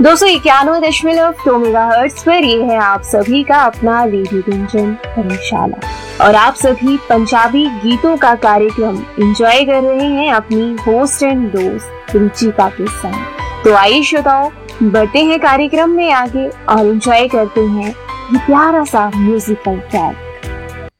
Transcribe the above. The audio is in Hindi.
291.2 मेगाहर्ट्ज पर ये है आप सभी का अपना रेडियो गुंजन धर्मशाला और आप सभी पंजाबी गीतों का कार्यक्रम एंजॉय कर रहे हैं अपनी होस्ट एंड दोस्त रुचिका के साथ। तो आइए श्रोताओं, बढ़ते हैं कार्यक्रम में आगे और एंजॉय करते हैं ये प्यारा सा म्यूजिकल ट्रैक।